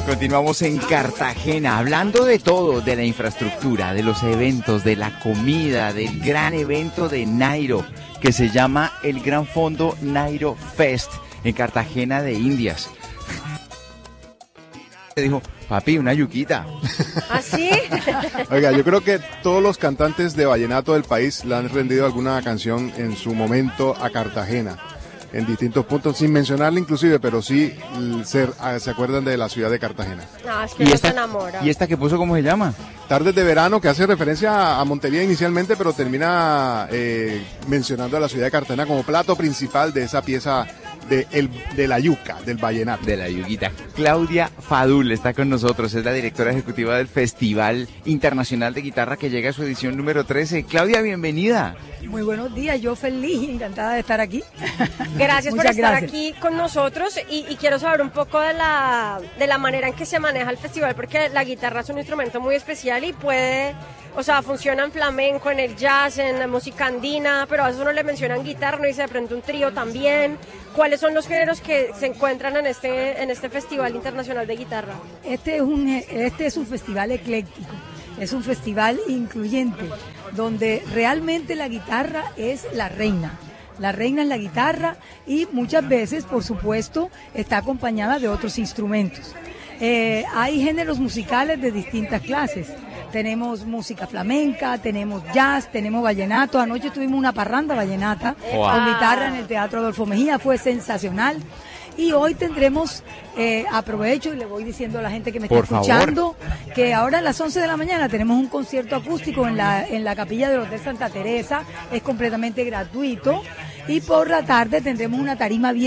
Continuamos en Cartagena, hablando de todo, de la infraestructura, de los eventos, de la comida, del gran evento de Nairo, que se llama el Gran Fondo Nairo Fest, en Cartagena de Indias. Le dijo, papi, una yuquita. ¿Ah, sí? Oiga, yo creo que todos los cantantes de vallenato del país le han rendido alguna canción en su momento a Cartagena, en distintos puntos, sin mencionarle inclusive, pero sí se acuerdan de la ciudad de Cartagena. No, es que no se enamora. ¿Y esta que puso cómo se llama? Tardes de verano, que hace referencia a Montería inicialmente, pero termina mencionando a la ciudad de Cartagena como plato principal de esa pieza de la yuca, del vallenato. De la yuquita. Claudia Fadul está con nosotros, es la directora ejecutiva del Festival Internacional de Guitarra que llega a su edición número 13. Claudia, bienvenida. Muy buenos días, yo feliz, encantada de estar aquí. Gracias por estar aquí con nosotros y quiero saber un poco de la manera en que se maneja el festival, porque la guitarra es un instrumento muy especial y puede, o sea, funciona en flamenco, en el jazz, en la música andina, pero a veces uno le mencionan guitarra, no dice de pronto un trío también. ¿Cuáles son los géneros que se encuentran en este Festival Internacional de Guitarra? Este es un festival ecléctico, es un festival incluyente, donde realmente la guitarra es la reina. La reina es la guitarra y muchas veces, por supuesto, está acompañada de otros instrumentos. Hay géneros musicales de distintas clases. Tenemos música flamenca, tenemos jazz, tenemos vallenato. Anoche tuvimos una parranda vallenata con guitarra en el Teatro Adolfo Mejía, fue sensacional. Y hoy tendremos, aprovecho y le voy diciendo a la gente que me está escuchando, que ahora a las 11 de la mañana tenemos un concierto acústico en la capilla del Hotel Santa Teresa, es completamente gratuito. Y por la tarde tendremos una tarima bien